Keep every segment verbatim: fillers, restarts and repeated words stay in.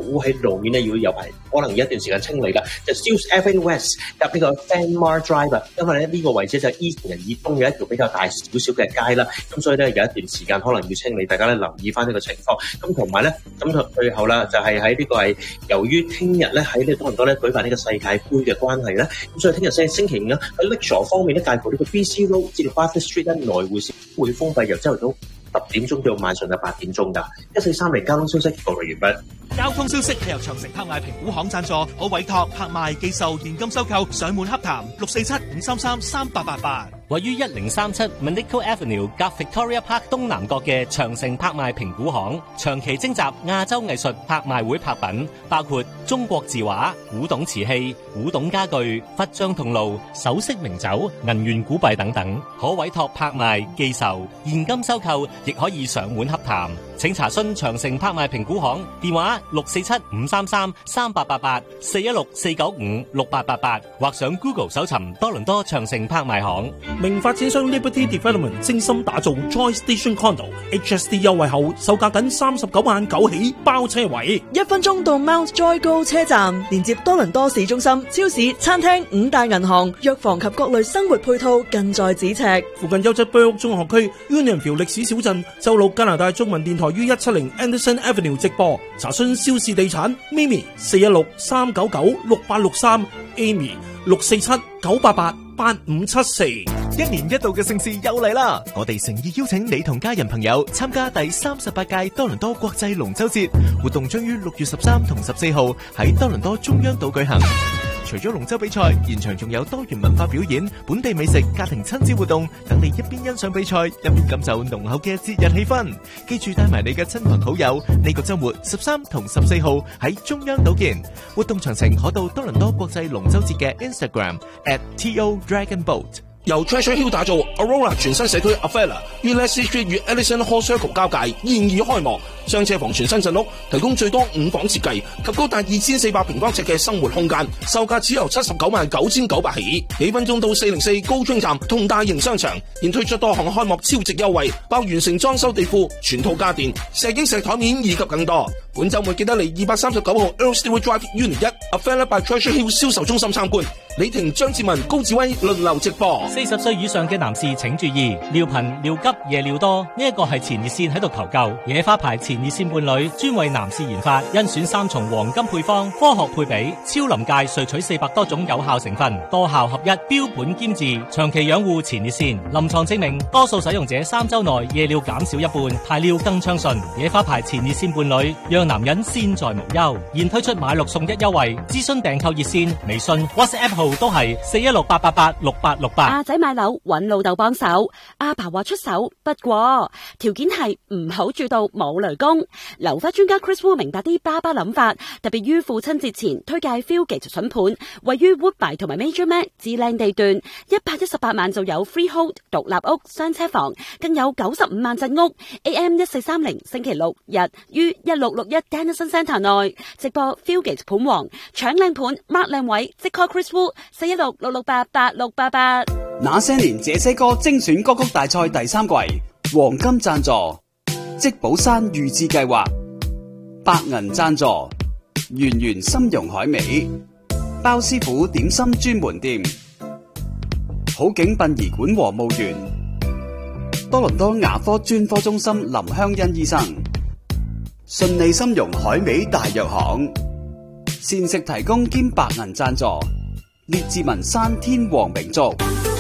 污喺路面咧，要有排可能有一段時間清理㗎。就 Steeles Avenue West 入呢個 Fanmar Drive 啊，因為咧呢個位置就係 Eastern 以東有一條比較大少少嘅街啦，咁所以咧有一段時間可能要清理，大家咧留意翻呢個情況。咁同埋咧，咁同最後啦，就係喺呢個係由於聽日咧喺呢多倫多咧舉辦呢個世界盃嘅關係咧，咁所以聽日星星期五咧喺 Lakeshore 方面咧，介乎呢個 B C Road 至到 Bathurst Street 咧來回線會封閉，由朝頭早十點鐘到晚上嘅八點鐘㗎。一四三零交通消息報告完畢。 交通消息係由長城拍賣評估行贊助，可委託拍賣、寄售、現金收購，上門洽談六四七五三三三八八八。 位於一零三七 Manico Avenue 夾 Victoria Park 東南角嘅長城拍賣評估行，長期徵集亞洲藝術拍賣會拍品，包括中國字畫、古董瓷器、古董家具、佛像銅爐、首飾名酒、銀元古幣等等，可委託拍賣、寄售、現金收購，亦可以上門洽談。請查詢長城拍賣評估行電話六四七五三三三八八八四一六四九五六八八八，或上 Google 搜尋多倫多長城拍賣行。 名發展商 Liberty Development 精心打造 Joy Station Condo H S D 優惠後，售價僅三十九萬九起包車位， 一分鐘到 Mount Joy 高車站，連接多倫多市中心、超市、餐廳、五大銀行、藥房及各類生活配套近在咫尺。 附近優質居屋中學區 Unionville 歷史小鎮，周六加拿大中文電台於一七零 Anderson Avenue 直播。查詢肖氏地產 Mimi 四一六三九九六八六三 Amy 六四七九八八八五七四。 一年一度嘅盛事又嚟啦！我哋誠意邀請你同家人朋友參加第三十八屆多倫多國際龍舟節活動，將於六月十三同十四號喺多倫多中央島舉行。除咗龍舟比賽，現場仲有多元文化表演、本地美食、家庭親子活動，等你一邊欣賞比賽，一邊感受濃厚嘅節日氣氛。記住帶埋你嘅親朋好友，呢個周末十三同十四號喺中央島見。活動詳情可到多倫多國際龍舟節嘅 Instagram at T O Dragon Boat。 由 Treasure Hill 打造 Aurora 全新社區 Avella 於 Leslie Street 與 Ellison Hall Circle 交界現已開幕，雙車房全新鎮屋，提供最多五房設計及高達二千四百平方尺嘅生活空間，售價只由七十九萬九千九百起。幾分鐘到四零四高津站同大型商場現推出多項開幕超值優惠，包完成裝修地庫、全套家電、石英石台面以及更多。本週末記得嚟二百三十九號 Earl Stewart Drive Unit 一 Avella by Treasure Hill 銷售中心參觀。李婷、張志文、高志威輪流直播。 四十歲以上嘅男士請注意，尿頻、尿急、夜尿多，呢一個係前列腺喺度求救。野花牌前列腺伴侶專為男士研發，甄選三重黃金配方，科學配比，超臨界萃取四百多種有效成分，多效合一，標本兼治，長期養護前列腺。臨床證明，多數使用者三周內夜尿減少一半，排尿更暢順。野花牌前列腺伴侶讓男人先在無憂。現推出買六送一優惠，諮詢訂購熱線、微信、WhatsApp 號都係四一六八八八六八六八。 阿仔買樓揾老豆幫手，阿爸話出手，不過條件係唔好住到冇雷公。樓花專家 Chris Wu 明白啲爸爸諗法，特別於父親節前推介 Fieldgate 筍盤，位於 Woodbine 同埋 Major Mac 至靚地段，一百一十八萬就有 Freehold 獨立屋雙車房，更有九十五萬鎮屋。A M 一四三零星期六日於一六六一 Dennison Centre 內直播 Fieldgate 盤王，搶靚盤 mark 靚位，即 call Chris Wu 四一六六六八八六八八。 那些年這些歌精選歌曲大賽第三季黃金贊助積寶山預置計劃，白銀贊助圓圓參茸海味，包師傅點心專門店，好景殯儀館和墓園，多倫多牙科專科中心林香欣醫生，順利參茸海味大藥行，膳食提供兼白銀贊助列治文山天皇名族。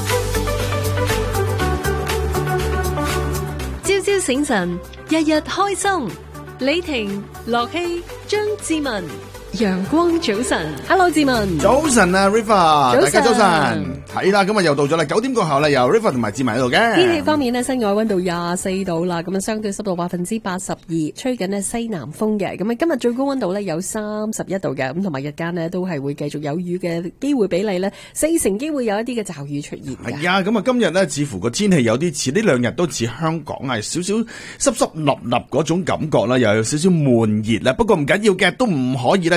朝朝醒神，日日開心。李婷、樂希、張志文，陽光早晨 ，Hello 志文， 早晨啊 River， 大家早晨，係啦，咁啊又到咗啦，九點過後啦，由 River 同埋志文喺度嘅。 天氣方面呢，室外溫度廿四度啦，咁啊相對濕度百分之八十二，吹緊呢西南風嘅，咁啊今日最高溫度呢有三十一度嘅，咁同埋日間呢都係會繼續有雨嘅機會比例呢，四成機會有一啲嘅驟雨出現。 係啊，咁啊今日呢似乎個天氣有啲似呢兩日都似香港係少少濕濕立立嗰種感覺啦，又有少少悶熱啦，不過唔緊要嘅，都唔可以咧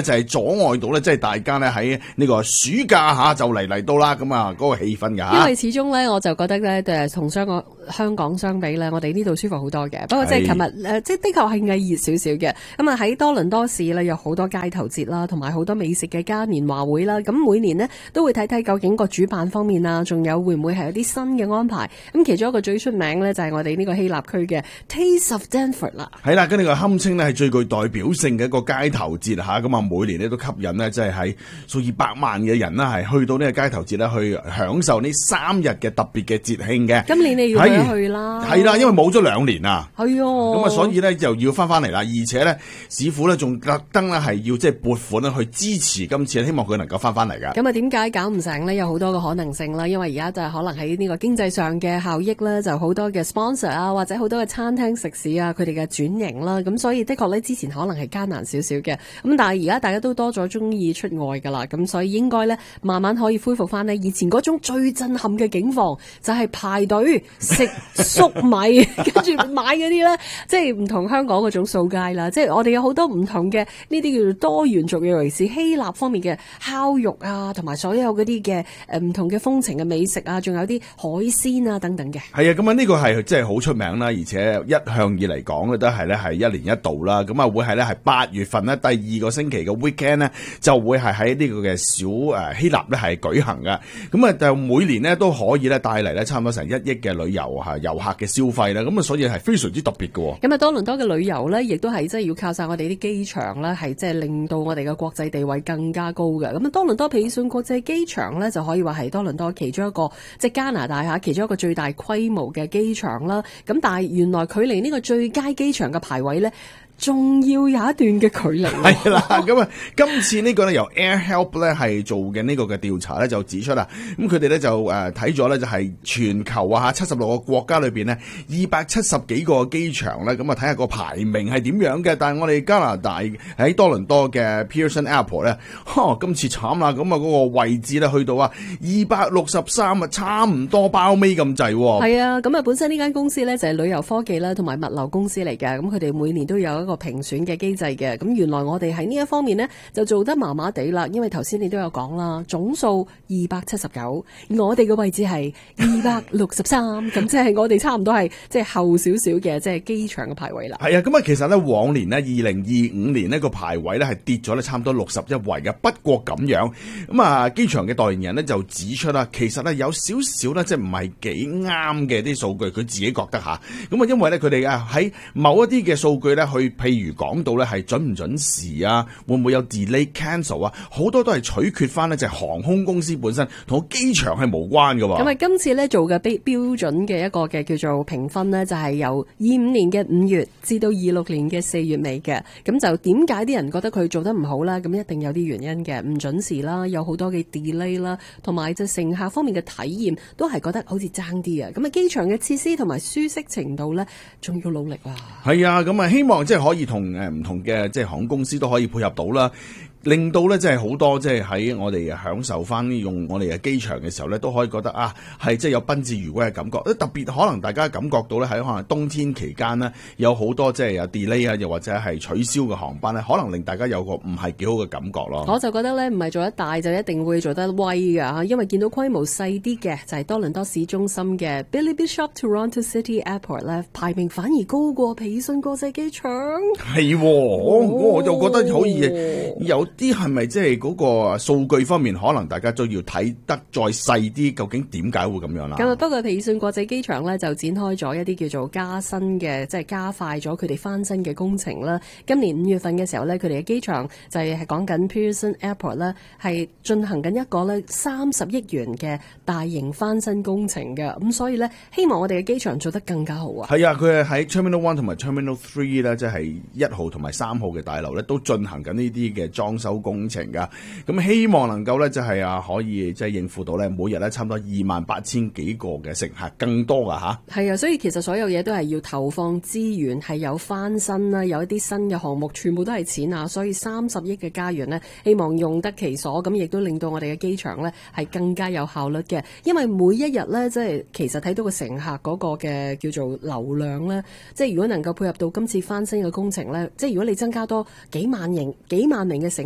咧就係阻礙到咧，即係大家咧喺呢個暑假嚇就嚟嚟到啦，咁啊嗰個氣氛㗎嚇。 因為始終咧，我就覺得咧誒，同香港香港相比咧，我哋呢度舒服好多嘅。不過即係琴日誒，即係的確係翳熱少少嘅。咁啊喺多倫多市咧有好多街頭節啦，同埋好多美食嘅嘉年華會啦。咁每年呢，都會睇睇究竟個主辦方面啊，仲有會唔會係有啲新嘅安排。咁其中一個最出名咧就係我哋呢個希臘區嘅 Taste of Denver 啦。 係啦，跟住個堪稱咧係最具代表性嘅一個街頭節嚇，咁啊每年咧都吸引呢，即係喺數以百萬嘅人啦，係去到呢個街頭節咧去享受呢三日嘅特別嘅節慶嘅。 今年你要去去啦， 係啦，因為冇咗兩年啊， 係啊， 咁啊所以咧就要翻翻嚟啦，而且咧市府咧仲特登咧係要即係撥款咧去支持今次，希望佢能夠翻翻嚟㗎。 咁啊點解搞唔成呢？有好多個可能性啦，因為而家就係可能喺呢個經濟上嘅效益咧，就好多嘅 sponsor 啊，或者好多嘅餐廳食肆啊，佢哋嘅轉型啦，咁所以的確咧之前可能係艱難少少嘅，咁但係而家大家都多咗中意出外噶啦，咁所以應該咧慢慢可以恢復翻呢以前嗰種最震撼嘅境況，就係、是、排隊食粟米，跟住買嗰啲咧，即係唔同香港嗰種掃街啦，即係我哋有好多唔同嘅呢啲叫做多元族嘅，尤其是希臘方面嘅烤肉啊，同埋所有嗰啲嘅誒唔同嘅風情嘅美食啊，仲有啲海鮮啊等等嘅。 係啊，咁啊呢個係即係好出名啦，而且一向以嚟講咧都係咧係一年一度啦，咁啊會係咧係八月份咧第二個星期嘅 weekend 咧就會係喺呢個嘅小誒希臘咧係舉行嘅，咁啊就每年咧都可以咧帶嚟咧差唔多成一億嘅旅遊嚇遊客嘅消費啦，咁啊所以係非常之特別嘅。 咁啊多倫多嘅旅遊咧，亦都係即係要靠晒我哋啲機場咧，係即係令到我哋嘅國際地位更加高嘅。咁啊多倫多皮遜國際機場咧就可以話係多倫多其中一個即係加拿大嚇其中一個最大規模嘅機場啦。咁但係原來距離呢個最佳機場嘅排位咧，仲要有一段嘅距離。 係啦，咁啊，今次呢個咧由 Air Help 咧係做嘅呢個嘅調查咧就指出啦，咁佢哋咧就誒睇咗咧就係全球啊嚇七十六個國家裏邊呢，二百七十幾個機場咧，咁啊睇下個排名係點樣嘅。但係我哋加拿大喺多倫多嘅 Pearson Airport 咧，呵今次慘啦，咁啊嗰個位置咧去到啊二百六十三啊，差唔多包尾咁滯。 係啊，咁啊本身呢間公司咧就係旅遊科技啦同埋物流公司嚟嘅，咁佢哋每年都有一個評選嘅機制嘅，咁原來我哋喺呢一方面呢，就做得麻麻地啦，因為頭先你都有講啦，總數二百七十九，我哋嘅位置係二百六十三，咁即係我哋差唔多係即係後少少嘅即係機場嘅排位啦。 係啊，咁啊其實呢，往年呢，二零二五年呢個排位呢係跌咗呢差唔多六十一位嘅，不過咁樣咁啊機場嘅代言人呢就指出啦，其實呢有少少呢，即係唔係幾啱嘅啲數據，佢自己覺得吓，咁啊因為呢，佢哋啊喺某一啲嘅數據呢去。譬如講到咧係準唔準時啊，會唔會有 delay cancel 啊，好多都係取決翻呢，就係航空公司本身同機場係無關㗎喎。 咁啊，今次咧做嘅標標準嘅一個嘅叫做評分呢，就係由二五年嘅五月至到二六年嘅四月尾嘅。咁就點解啲人覺得佢做得唔好啦？咁一定有啲原因嘅，唔準時啦，有好多嘅 delay 啦，同埋就乘客方面嘅體驗都係覺得好似爭啲啊。咁啊，機場嘅設施同埋舒適程度咧，仲要努力啦。 係啊，咁啊希望即係可以同誒唔同嘅即係航空公司都可以配合到啦。令到咧，即係好多即係喺我哋享受翻用我哋嘅機場嘅時候咧，都可以覺得啊，係即係有賓至如歸嘅感覺。特別可能大家感覺到咧，喺可能冬天期間呢，有好多即係有 delay 啊，又或者係取消嘅航班咧，可能令大家有個唔係幾好嘅感覺咯。 我就覺得咧，唔係做得大就一定會做得威㗎，因為見到規模細啲嘅就係、是、多倫多市中心嘅 Billy Bishop Toronto City Airport 咧，排名反而高過皮遜國際機場。係、哦， 我我就覺得可以有。啲係咪即係嗰個數據方面，可能大家都要睇得再細啲，究竟點解會咁樣啦？ 咁啊，不過皮遜國際機場咧就展開咗一啲叫做加新嘅，即係加快咗佢哋翻新嘅工程啦。今年五月份嘅時候咧，佢哋嘅機場就係係講緊 Pearson Airport 咧，係進行緊一個咧三十億元嘅大型翻新工程嘅。咁所以咧，希望我哋嘅機場做得更加好啊！ 係啊，佢係喺 Terminal One 同埋 Terminal Three 咧，即係一號同埋三號嘅大樓咧，都進行緊呢啲嘅裝修工程噶，咁希望能夠咧，就係啊，可以即係應付到咧，每日咧差唔多二萬八千幾個嘅乘客，更多噶吓。 係啊，所以其實所有嘢都係要投放資源，係有翻新啦，有一啲新嘅項目，全部都係錢啊。所以三十億嘅加元呢，希望用得其所，咁亦都令到我哋嘅機場呢係更加有效率嘅。因為每一日呢，即係其實睇到個乘客嗰個嘅叫做流量呢，即係如果能夠配合到今次翻新嘅工程呢，即係如果你增加多幾萬人、幾萬名嘅乘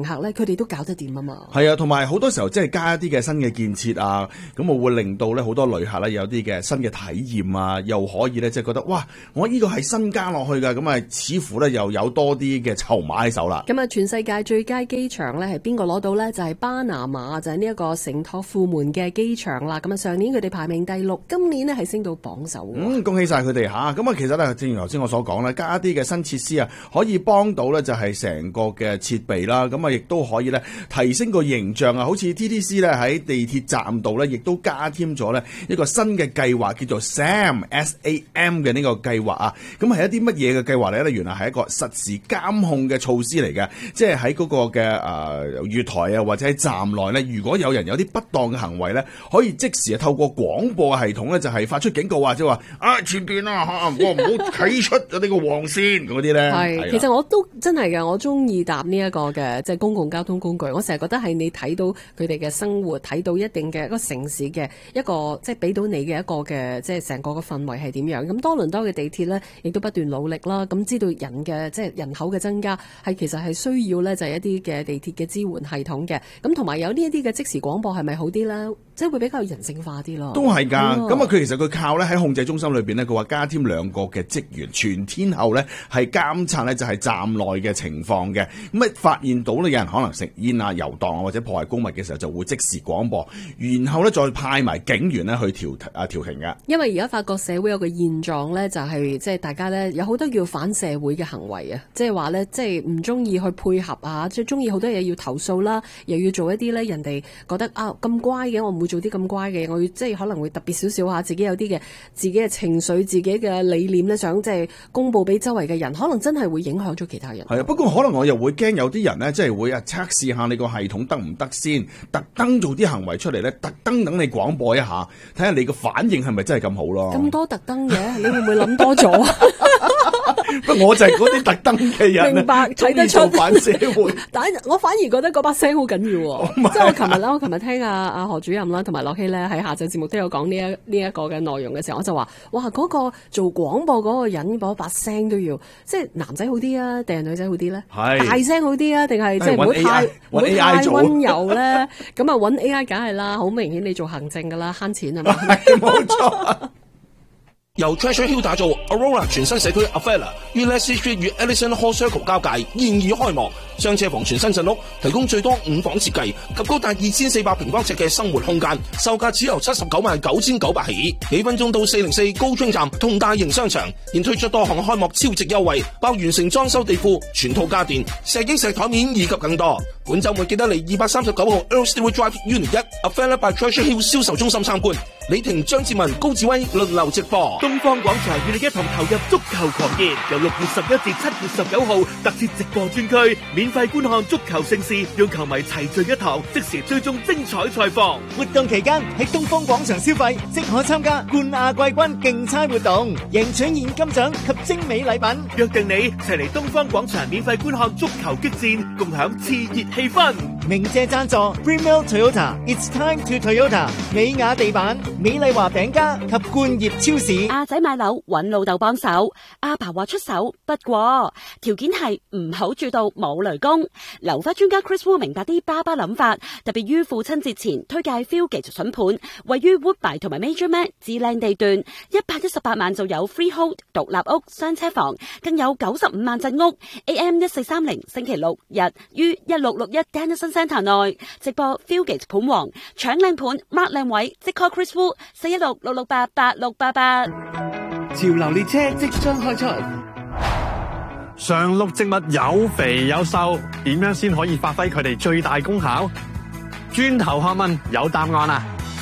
客咧，佢哋都搞得掂啊嘛。 係啊，同埋好多時候即係加一啲嘅新嘅建設啊，咁我會令到咧好多旅客咧有啲嘅新嘅體驗啊，又可以咧即係覺得哇，我呢個係新加落去㗎，咁啊似乎咧又有多啲嘅籌碼喺手啦。 咁啊，全世界最佳機場咧係邊個攞到咧？就係、是、巴拿馬，就係呢一個聖托庫門嘅機場啦。咁啊，上年佢哋排名第六，今年呢係升到榜首。 嗯，恭喜晒佢哋吓。咁啊，其實咧正如頭先我所講咧，加一啲嘅新設施啊，可以幫到咧就係成個嘅設備啦。咁啊，亦都可以咧提升個形象啊。好似 T T C 咧喺地鐵站度咧，亦都加添咗咧一個新嘅計劃，叫做 S A M S A M 嘅呢個計劃啊。咁係一啲乜嘢嘅計劃嚟咧？原來係一個實時監控嘅措施嚟嘅，即係喺嗰個嘅誒月台啊，或者喺站內咧，如果有人有啲不當嘅行為咧，可以即時透過廣播系統咧，就係發出警告啊，即係話啊前邊啊嚇，我唔好睇出咗呢個黃線嗰啲咧。 係，其實我都真係嘅，我中意搭呢一個嘅即係公共交通工具。我成日覺得係你睇到佢哋嘅生活，睇到一定嘅一個城市嘅一個即係俾到你嘅一個嘅即係成個嘅氛圍係點樣。咁多倫多嘅地鐵咧，亦都不斷努力啦。咁知道人嘅即係人口嘅增加係其實係需要咧，就係一啲嘅地鐵嘅支援系統嘅。咁同埋有呢一啲嘅即時廣播係咪好啲咧？即係會比較人性化啲咯。 都係㗎。咁啊，佢其實佢靠咧喺控制中心裏邊咧，佢話加添兩個嘅職員，全天候咧係監察咧就係站內嘅情況嘅。咁啊，發現到咧有人可能食煙啊、遊蕩啊或者破壞公物嘅時候，就會即時廣播，然後咧再派埋警員咧去調啊調停嘅。 因為而家發覺社會有個現狀咧，就係即係大家咧有好多叫反社會嘅行為啊，即係話咧即係唔中意去配合啊，即係中意好多嘢要投訴啦，又要做一啲咧人哋覺得啊咁乖嘅，我唔會做啲咁乖嘅，我要即係可能會特別少少下自己有啲嘅自己嘅情緒、自己嘅理念咧，想即係公佈俾周圍嘅人，可能真係會影響咗其他人。 係啊，不過可能我又會驚有啲人咧，即係會啊測試下你個系統得唔得先，特登做啲行為出嚟咧，特登等你廣播一下，睇下你個反應係咪真係咁好咯。 咁多特登嘅，你會唔會諗多咗啊？ 不過我就係嗰啲特登嘅人， 明白睇得出反社會。 但我反而覺得嗰把聲好緊要喎。即係我琴日啦，我琴日聽阿阿何主任啦，同埋樂希咧喺下晝節目都有講呢一呢一個嘅內容嘅時候，我就話：哇，嗰個做廣播嗰個人嗰把聲都要，即係男仔好啲啊，定係女仔好啲咧？ 係大聲好啲啊，定係即係唔好太唔好太溫柔咧？咁啊，揾 A I 梗係啦，好明顯你做行政噶啦，慳錢啊嘛。 係冇錯。 由 Treasure Hill 打造 Aurora 全新社區 Avella 於 Leslie Street 與 Ellison Hall Circle 交界現已開幕，雙車房全新鎮屋，提供最多五房設計及高達二千四百平方尺嘅生活空間，售價只由七十九萬九千九百起，幾分鐘到四零四高昌站同大型商場，現推出多項開幕超值優惠，包完成裝修地庫、全套家電、石英石台面以及更多。本週末記得嚟二百三十九號 Earl Stewart Drive Unit 一 Avella by Treasure Hill 銷售中心參觀。李婷、張志文、高志威輪流直播。 東方廣場與你一同投入足球狂熱，由六月十一至七月十九號特設直播專區，免費觀看足球盛事，讓球迷齊聚一堂，即時追蹤精彩賽況。 活動期間喺東方廣場消費，即可參加冠亞季軍競猜活動，贏取現金獎及精美禮品。 約定你齊嚟東方廣場免費觀看足球激戰，共享熾熱氣氛。 鳴謝贊助 Premier Toyota，It's time to Toyota， 美雅地板、美麗華餅家及冠業超市。 阿仔買樓揾老豆幫手，阿爸話出手，不過條件係唔好住到冇雷公。樓花專家 Chris Wu 明白啲爸爸諗法，特別於父親節前推介 Philgate 筍盤，位於 Woodbine 同埋 Major Mac 至靚地段，一百一十八萬就有 Freehold 獨立屋雙車房，更有九十五萬鎮屋。A M 一四三零星期六日於一六六一 Dennison Centre 內直播 Philgate 盤王，搶靚盤 mark 靚位，即 call Chris Wu 四一六六六八八六八八。 潮流列車即將開出，常綠植物有肥有瘦，點樣先可以發揮佢哋最大功效？轉頭學問有答案啦！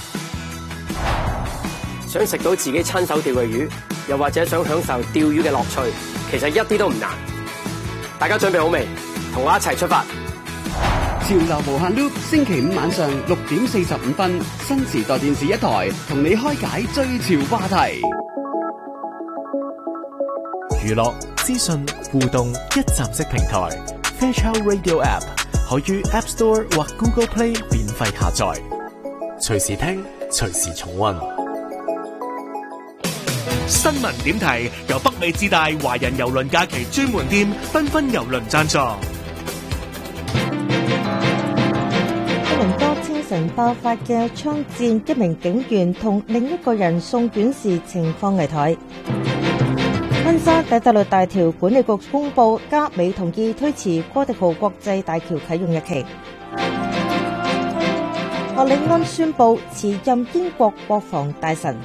想食到自己親手釣嘅魚，又或者想享受釣魚嘅樂趣，其實一啲都唔難。大家準備好未？同我一齊出發！ 潮流無限 loop， 星期五晚上六點四十五分，新時代電視一台同你開解最潮話題。 娛樂、資訊、互動一站式平台 Fairchild Radio App 可於 App Store 或 Google Play 免費下載，隨時聽，隨時重溫。 新聞點題由北美自大華人郵輪假期專門店繽紛郵輪贊助。 晨爆發嘅槍戰，一名警員同另一個人送院時情況危殆。溫莎底特律大橋管理局公布，加美同意推遲哥迪號國際大橋啟用日期。何里安宣布辭任英國國防大臣。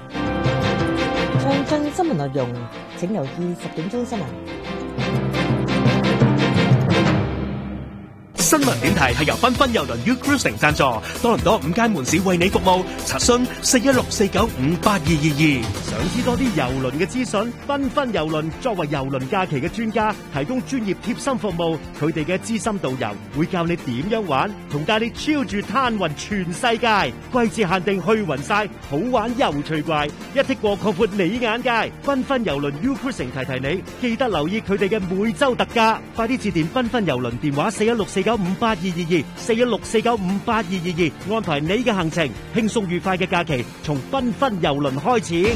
詳盡新聞內容，請留意十點鐘新聞。 新聞點題係由繽紛郵輪 U Cruising 贊助，多倫多五間門市為你服務，查詢四一六四九五八二二二。 想知多啲郵輪嘅資訊？繽紛郵輪作為郵輪假期嘅專家，提供專業貼心服務。佢哋嘅資深導遊會教你點樣玩，同帶你超住攤勻全世界。季節限定去勻晒，好玩又趣怪，一剔過擴闊你眼界。繽紛郵輪 U Cruising 提提你，記得留意佢哋嘅每週特價。快啲致電繽紛郵輪電話四一六四九五八二二二，四一六四九五八二二二，安排你嘅行程，輕鬆愉快嘅假期從繽紛郵輪開始。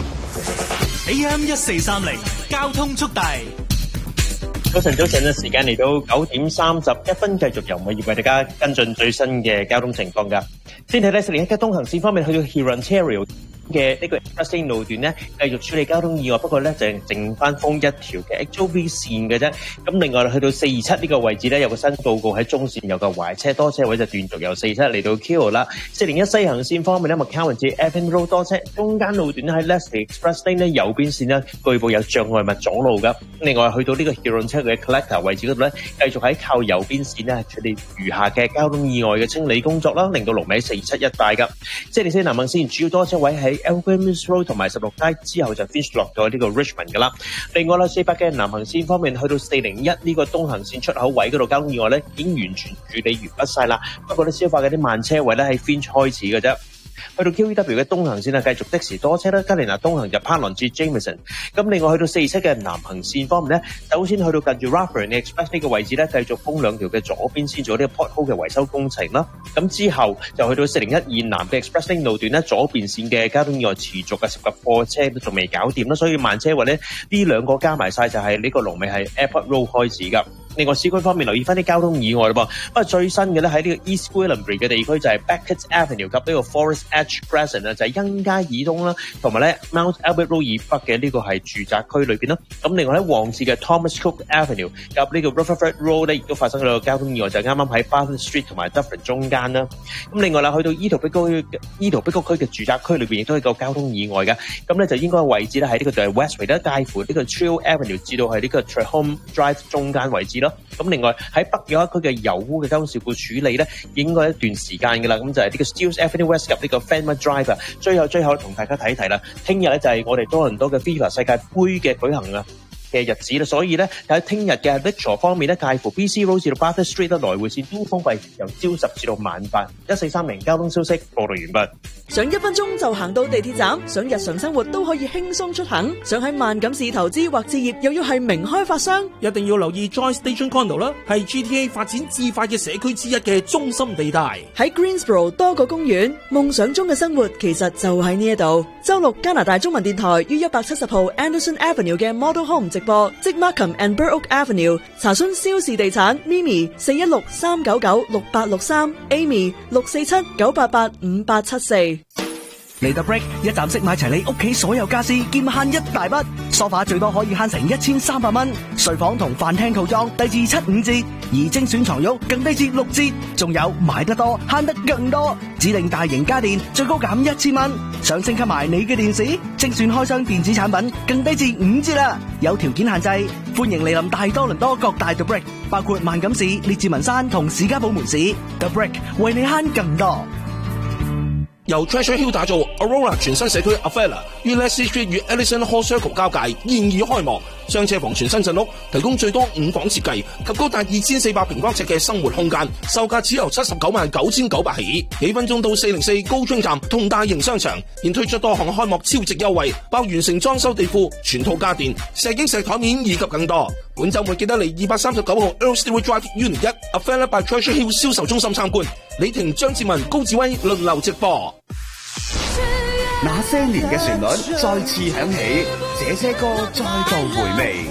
A M 一四三零交通速遞。 早晨，早晨嘅時間嚟到九點三十一分，繼續由我業為大家跟進最新嘅交通情況㗎。先睇睇四零一嘅東行線方面，去到 Hurontario嘅呢個 Express 路段咧，繼續處理交通意外，不過咧就剩翻封一條嘅 H O V 線嘅啫。咁另外去到四二七呢個位置咧，有個新報告喺中線有個壞車多車位就斷續由四二七嚟到 Kilo 啦。四零一西行線方面咧 ，McCowan 至 Evan Road 多車，中間路段喺 Leslie Express Lane 咧右邊線咧據報有障礙物阻路噶。另外去到呢個 Huron 嘅 Collector 位置嗰度咧，繼續喺靠右邊線咧處理餘下嘅交通意外嘅清理工作啦，令到龍尾四二七一帶噶。即係你四南行線主要多車位喺 Elgin Road 同埋十六街之後就 finish 落咗呢個 Richmond 噶啦。另外啦，四百嘅南行線方面，去到四零一呢個東行線出口位嗰度交通意外咧，已經完全處理完畢晒啦。不過咧，消化嘅啲慢車位咧喺 Finch 開始嘅啫。去到 Q E W 嘅東行線啊，繼續的士多車啦。加連拿東行入 Parlon 至 Jameson。咁另外去到四二七嘅南行線方面咧，首先去到近住 Rafford Express 呢個位置咧，繼續封兩條嘅左邊先做呢個 pothole 嘅維修工程啦。咁之後就去到四零一以南嘅 Express Lane 路段咧，左邊線嘅交通意外持續嘅十架貨車都仲未搞掂啦，所以慢車位咧呢兩個加埋晒就係呢個龍尾係 Airport Road 開始噶。另外市區方面留意翻啲交通意外咯噃，不過最新嘅咧喺呢個 East Gwillimbury 嘅地區就係 Beckett Avenue 及呢個 Forest Edge Crescent 啊，就係欣街以東啦，同埋咧 Mount Albert Road 以北嘅呢個係住宅區裏邊啦。咁另外喺旺市嘅 Thomas Cook Avenue 及呢個 Rutherford Road 咧，亦都發生咗個交通意外，就係啱啱喺 Barton Street 同埋 Dufferin 中間啦。咁另外啦，去到伊圖碧谷區伊圖碧谷區嘅住宅區裏邊亦都係個交通意外嘅。咁咧就應該位置咧喺呢個就係 Westway 咧，介乎呢個 Trail Avenue 至到係呢個 Trehome Drive 中間位置咯。咁另外喺北約區嘅油污嘅交通事故處理咧，應該一段時間㗎啦。咁就係呢個 Steeles Avenue West 及呢個 Fenner Drive 啊。最後最後同大家睇睇啦，聽日咧就係我哋多倫多嘅 FIFA 世界盃嘅舉行啊嘅日子啦，所以咧喺聽日嘅 lecture 方面咧，介乎 B C Road 至到 Bathurst Street 咧來回線都封閉，由朝十至到晚八。一四三零交通消息報道完畢。 想一分鐘就行到地鐵站，想日常生活都可以輕鬆出行，想喺萬錦市投資或置業，又要係名開發商， 一定要留意 Joy Station Condo 啦，係 G T A 發展至快嘅社區之一嘅中心地帶。 喺 Greensboro 多個公園，夢想中嘅生活其實就喺呢一度。周六加拿大中文電台於一百七十號 Anderson Avenue 嘅 Model Home 直播，即 Markham and Burrock Avenue。查詢蕭氏地產 Mimi 四一六三九九六八六三 ，Amy 六四七九八八五八七四。 嚟到 Break 一站式買齊你屋企所有家私，兼慳一大筆。梳化最多可以慳成一千三百蚊，睡房同飯廳套裝低至七五折，而精選床褥更低至六折。仲有買得多慳得更多，指定大型家電最高減一千蚊。想升級埋你嘅電視，精選開箱電子產品更低至五折啦。有條件限制，歡迎嚟臨大多倫多各大 The Break， 包括萬錦市、列治文山同士嘉堡門市。The Break 為你慳更多。 由 Treasure Hill 打造 Aurora 全新社區 Avella 於 Leslie Street 與 Ellison Hall Circle 交界現已開幕，雙車房全新鎮屋，提供最多五房設計及高達二千四百平方尺嘅生活空間，售價只由七十九萬九千九百起，幾分鐘到四零四高中站同大型商場，現推出多項開幕超值優惠，包完成裝修地庫、全套家電、石英石台面以及更多。本週末記得嚟二百三十九號 Earl Stewart Drive Unit 一 Avella by Treasure Hill 銷售中心參觀。李婷、張志文、高志威輪流直播。 那些年嘅旋律再次響起，這些歌再度回味。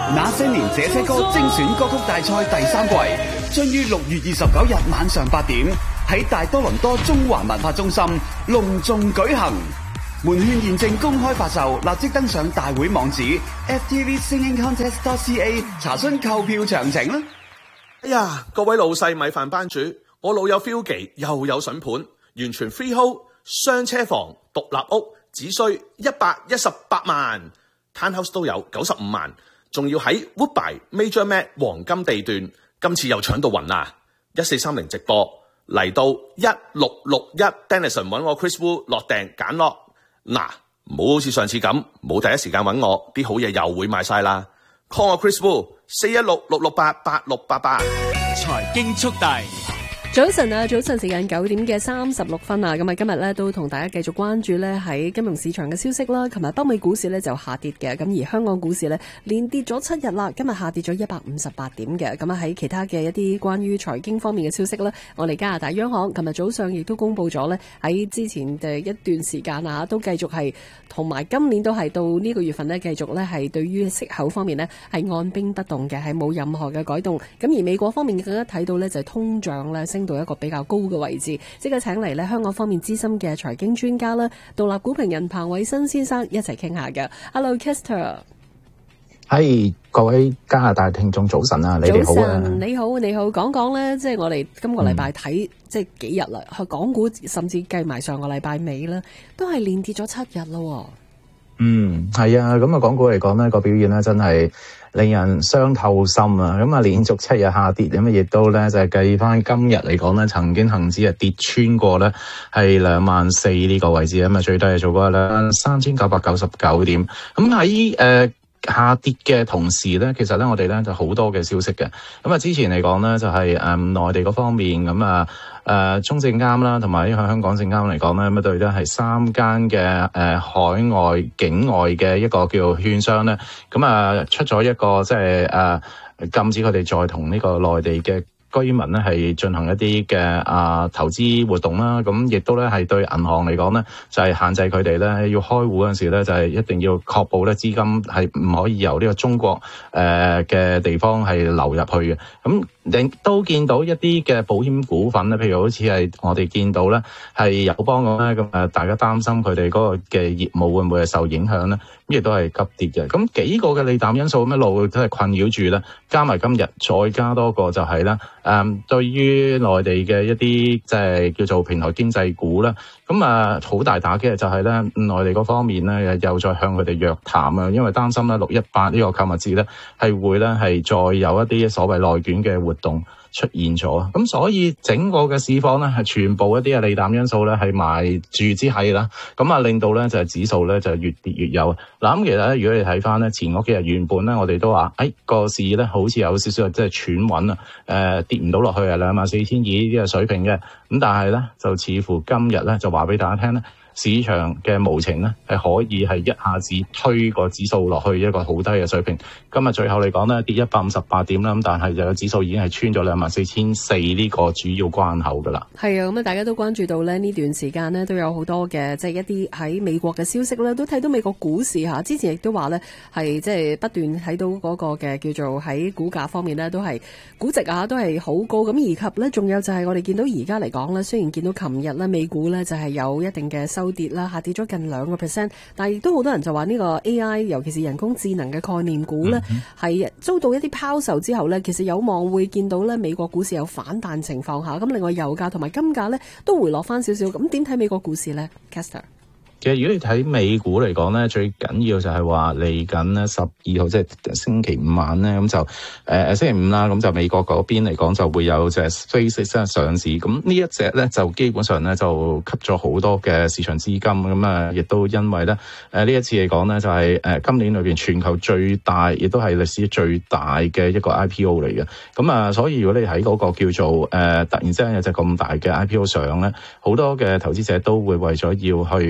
那些年這些歌精選歌曲大賽第三季將於六月二十九日晚上八點喺大多倫多中環文化中心隆重舉行。門券現正公開發售，立即登上大會網址 f t v singing contest dot c a 查詢購票詳情啦。 哎呀，各位老細米飯班主，我老友 Philgy 又有筍盤，完全 freehold， 雙車房，獨立屋，只需一百一十八萬 ，townhouse 都有九十五萬，仲要喺 Woodbine Major Mac 黃金地段，今次又搶到暈啦！一四三零直播嚟到一六六一 Denison 揾我 Chris Wu 落訂揀落，嗱，唔好好似上次咁，冇第一時間揾我，啲好嘢又會賣晒啦。call 我 Chris Wu 四一六六六八八六八八。 財經速遞。 早晨啊，早晨時間九點嘅三十六分啊，咁啊今日咧都同大家繼續關注咧喺金融市場嘅消息啦。琴日北美股市咧就下跌嘅，咁而香港股市咧連跌咗七日啦，今日下跌咗一百五十八點嘅。咁啊喺其他嘅一啲關於財經方面嘅消息咧，我哋加拿大央行琴日早上亦都公布咗咧喺之前嘅一段時間啊，都繼續係同埋今年都係到呢個月份咧繼續咧係對於息口方面咧係按兵不動嘅，係冇任何嘅改動。咁而美國方面更加睇到咧就係通脹咧升到一個比較高嘅位置，即刻請嚟咧香港方面資深嘅財經專家啦，獨立股評人彭偉新先生一齊傾下嘅。Hello Kester， 係各位加拿大聽眾早晨啊，你哋好啊， 你好你好，講講咧，即係我哋今個禮拜睇即係幾日啦，去港股甚至計埋上個禮拜尾啦，都係連跌咗七日咯。 嗯，係啊，咁啊，港股嚟講呢個表現咧真係令人傷透心啊！咁啊，連續七日下跌，咁啊，亦都咧就係計翻今日嚟講咧，曾經恒指啊跌穿過咧係兩萬四呢個位置啊，咁啊最低係做過兩三千九百九十九點。咁喺誒下跌嘅同時咧，其實咧我哋咧就好多嘅消息嘅。咁啊，之前嚟講咧就係誒內地嗰方面咁啊。誒、呃、中證監啦，同埋呢個香港證監嚟講咧，咁對咧係三間嘅誒、呃、海外境外嘅一個叫券商咧，咁啊出咗一個即係誒禁止佢哋再同呢個內地嘅居民咧係進行一啲嘅啊投資活動啦，咁亦都咧係對銀行嚟講咧就係、是、限制佢哋咧要開戶嗰陣時咧就係、是、一定要確保咧資金係唔可以由呢個中國誒嘅、呃、地方係流入去嘅。咁你都見到一啲嘅保險股份咧，譬如好似係我哋見到咧係友邦咁咧，咁誒大家擔心佢哋嗰個嘅業務會唔會係受影響咧？咁亦都係急跌嘅。咁幾個嘅利淡因素咁一路都係困擾住咧，加埋今日再加多個就係咧誒，對於內地嘅一啲即係叫做平台經濟股咧，咁啊好大打擊嘅就係咧內地嗰方面咧又再向佢哋約談啊，因為擔心咧六一八呢個購物節咧係會咧係再有一啲所謂內卷嘅活動出現咗，咁所以整個嘅市況咧係全部一啲嘅利淡因素咧係埋住之係啦，咁啊令到咧就係指數咧就越跌越有。嗱咁其實咧如果你睇翻咧前嗰幾日原本咧我哋都話誒個市咧好似有少少即係喘穩啊，誒、呃、跌唔到落去啊兩萬四千二呢啲嘅水平嘅，咁但係咧就似乎今日咧就話俾大家聽咧。市場嘅無情咧，係可以係一下子推個指數落去一個好低嘅水平。今日最後嚟講咧，跌一百五十八點啦，咁但係就個指數已經係穿咗兩萬四千四呢個主要關口噶啦。 係啊，咁啊，大家都關注到咧呢段時間呢，都有好多嘅即係一啲喺美國嘅消息咧，都睇到美國股市嚇。之前亦都話咧係即係不斷睇到嗰個嘅叫做喺股價方面呢，都係估值啊都係好高。咁而及咧，仲有就係我哋見到而家嚟講咧，雖然見到琴日咧美股咧就係有一定嘅收跌啦，下跌咗近兩個 percent， 但係亦都好多人就話呢個 A I， 尤其是人工智能嘅概念股咧，係、嗯、遭到一啲拋售之後咧，其實有望會見到咧美國股市有反彈情況下。咁另外油價同埋金價咧都回落翻少少。咁點睇美國股市咧 Caster？ 其實如果你睇美股嚟講咧，最緊要就係話嚟緊咧十二號即係星期五晚咧，咁就誒、呃、星期五啦，咁就美國嗰邊嚟講就會有隻 SpaceX 上市，咁呢一隻咧就基本上咧就吸咗好多嘅市場資金，咁啊亦都因為咧誒呢一次嚟講咧就係、是、誒今年裏邊全球最大，亦都係歷史最大嘅一個 I P O 嚟嘅，咁啊所以如果你喺嗰個叫做誒、呃、突然之間有隻咁大嘅 I P O 上咧，好多嘅投資者都會為咗要去認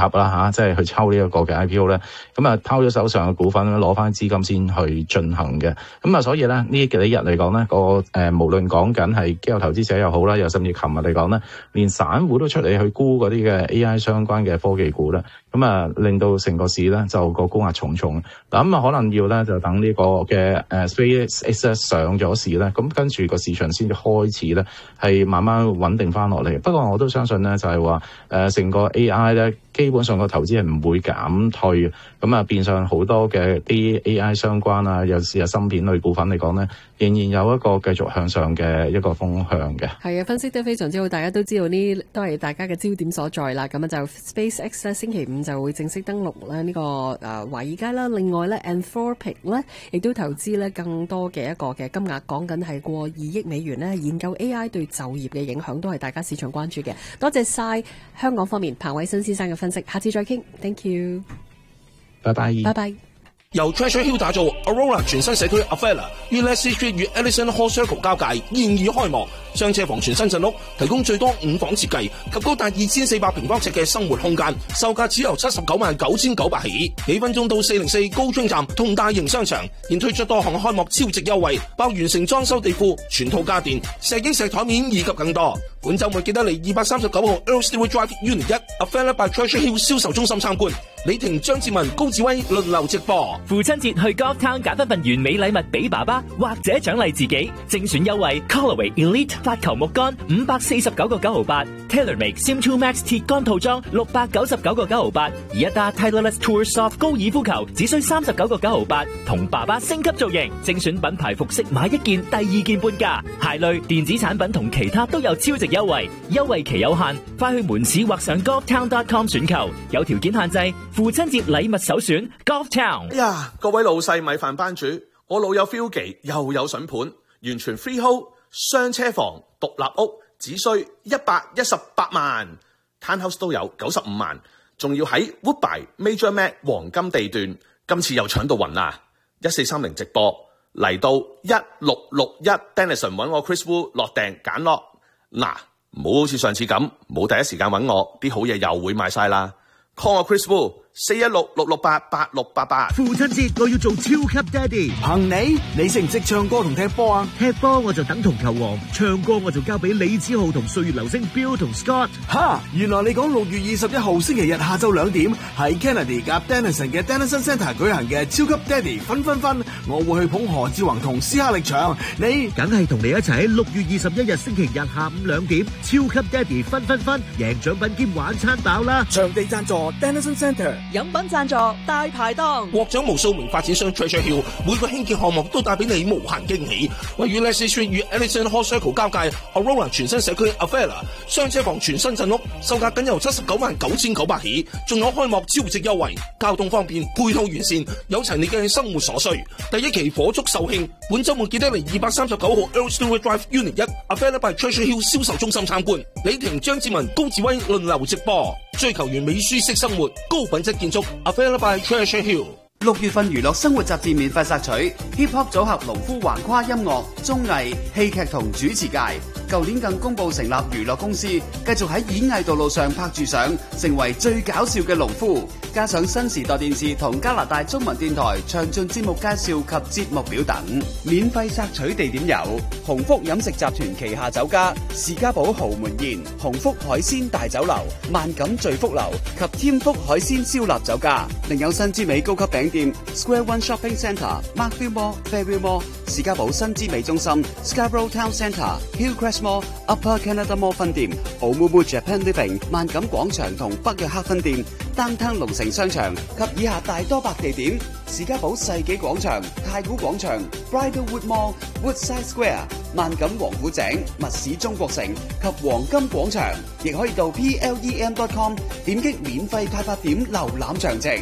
合啦嚇，即係去抽呢一個嘅 I P O 咧，咁啊拋咗手上嘅股份攞翻資金先去進行嘅。咁啊，所以咧呢幾日嚟講咧，個誒、呃、無論講緊係機構投資者又好啦，又甚至琴日嚟講咧，連散戶都出嚟去沽嗰啲嘅 A I 相關嘅科技股咧，咁啊令到成個市咧就個高壓重重。嗱咁啊，可能要咧就等呢個嘅誒 SpaceX 上咗市咧，咁跟住個市場先至開始咧係慢慢穩定翻落嚟。不過我都相信咧就係話誒成個 A I 咧基本上個投資係唔會減退，咁啊變相好多嘅啲 A I 相關啊，有時啊芯片類股份嚟講咧，仍然有一個繼續向上嘅一個風向嘅。 係啊，分析得非常之好，大家都知道呢都係大家嘅焦點所在啦。咁啊就 SpaceX 咧星期五就會正式登陸咧呢個誒華爾街啦。另外咧 Anthropic 咧亦都投資咧更多嘅一個嘅金額，講緊係過二億美元咧，研究 A I 對就業嘅影響，都係大家市場關注嘅。多謝晒香港方面彭偉新先生嘅分析，下次再傾 ，Thank you， 拜拜， 拜拜。 由 Treasure Hill 打造 Aurora 全新社區 Avella 於 Leslie Street 與 Ellison Hall Circle 交界現已開幕，雙車房全新鎮屋，提供最多五房設計及高達二千四百平方尺嘅生活空間，售價只由七十九萬九千九百起，幾分鐘到四零四高中站同大型商場，現推出多項開幕超值優惠，包完成裝修地庫、全套家電、石英石台面以及更多。本週末記得嚟二百三十九號 Earl Stewart Drive Unit 一 Avella by Treasure Hill 銷售中心參觀。李婷、張志文、高志威輪流直播。 父親節去 Golf Town 揀翻份完美禮物俾爸爸，或者獎勵自己。精選優惠 Callaway Elite 發球木杆五百四十九個九毫八 ，TaylorMade Sim two Max 鐵杆套裝六百九十九個九毫八，而一打 Titleist Tour Soft 高爾夫球只需三十九個九毫八，同爸爸升級造型。精選品牌服飾買一件第二件半價，鞋類、電子產品同其他都有超值優惠，優惠期有限，快去門市或上 golf town dot com 選購，有條件限制。父親節禮物首選 Golf Town。 哎呀，各位老細米飯班主，我老友 Phil 記又有筍盤，完全 freehold 雙車房獨立屋，只需一百一十八萬 ，townhouse 都有九十五萬，仲要喺 Woodbine Major Mac 黃金地段，今次又搶到暈啦！一四三零直播嚟到一六六一 Denison 揾我 Chris Wu 落訂揀落，嗱唔好好似上次咁冇第一時間揾我，啲好嘢又會賣晒啦。call 我 Chris Wu 四一六六六八八六八八。 父親節我要做超級爹哋。 憑你，你識唔識唱歌同踢波啊？ 踢波我就等同球王，唱歌我就交俾李子豪同歲月流星 Bill 同 Scott。 哈，原來你講六月二十一號星期日下晝兩點喺 Kennedy 夾 Denison 嘅 Denison Centre 舉行嘅超級爹哋分分分，我會去捧何志宏同斯克力場，你梗係同你一齊喺六月二十一日星期日下午兩點超級爹哋分分分，贏獎品兼晚餐飽啦！ 場地贊助 Denison Centre。 飲品贊助大排檔， 獲獎無數名發展商 Treasure Hill 每個興建項目都帶俾你無限驚喜。位於 Leslie Street 與 Ellison Hall Circle 交界 Aurora 全新社區 Avella 雙車房全新鎮屋，售價僅由七十九萬九千九百起，仲有開幕超值優惠，交通方便，配套完善，有齊你嘅生活所需。第一期火速售罄，本週末記得嚟二百三十九號 Earl Stewart Drive Unit 一 Avella by Treasure Hill 銷售中心參觀。李婷、張志文、高志威輪流直播，追求完美舒適生活，高品質建築 Avella by Treasure Hill。 六月份娛樂生活雜誌免費索取 Hip Hop 組合農夫橫跨音樂、綜藝、戲劇同主持界。舊年更公布成立娛樂公司，繼續喺演藝道路上拍住上，成為最搞笑嘅農夫。加上新時代電視同加拿大中文電台詳盡節目介紹及節目表等。免費索取地點有鴻福飲食集團旗下酒家士嘉堡豪門宴、鴻福海鮮大酒樓、萬錦聚福樓及添福海鮮燒臘酒家。另有新之美高級餅店 Square One Shopping Centre、Markville Mall、Fairview Mall、士嘉堡新之美中心、Scarborough Town Centre、Hillcrest Mall、Upper Canada Mall 分店、Oumuamua Japan Living、萬錦廣場同北約克分店、Downtown 龍城商場及以下大多百地點：士嘉堡世紀廣場、太古廣場、Bridlewood Mall、Woodside Square、萬錦王府井、密市中國城及黃金廣場。亦可以到 P L E M dot com 點擊免費派發點瀏覽詳情。